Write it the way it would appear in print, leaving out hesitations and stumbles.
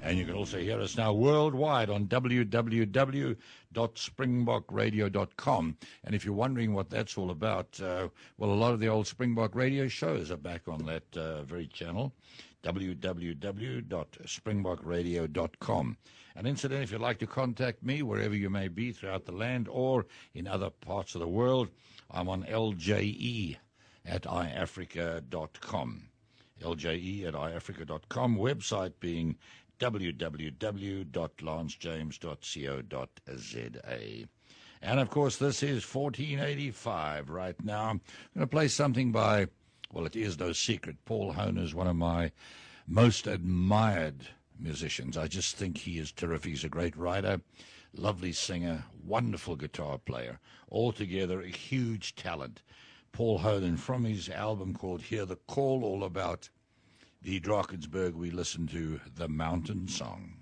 And you can also hear us now worldwide on www.springbokradio.com. And if you're wondering what that's all about, well, a lot of the old Springbok radio shows are back on that very channel, www.springbokradio.com. And incidentally, if you'd like to contact me, wherever you may be throughout the land or in other parts of the world, I'm on lje@iafrica.com. lje@iafrica.com, website being www.lancejames.co.za. And, of course, this is 1485 right now. I'm going to play something by, well, it is no secret, Paul Hohner is one of my most admired musicians. I just think he is terrific. He's a great writer, lovely singer, wonderful guitar player, altogether a huge talent. Paul Hohner, from his album called Hear the Call, all about the Drakensberg, we listen to The Mountain Song.